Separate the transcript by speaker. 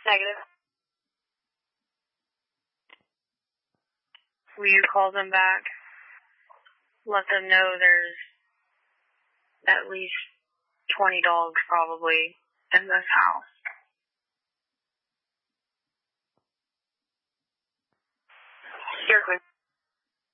Speaker 1: Negative.
Speaker 2: Will you call them back? Let them know there's at least 20 dogs probably in this house.
Speaker 1: You're clear.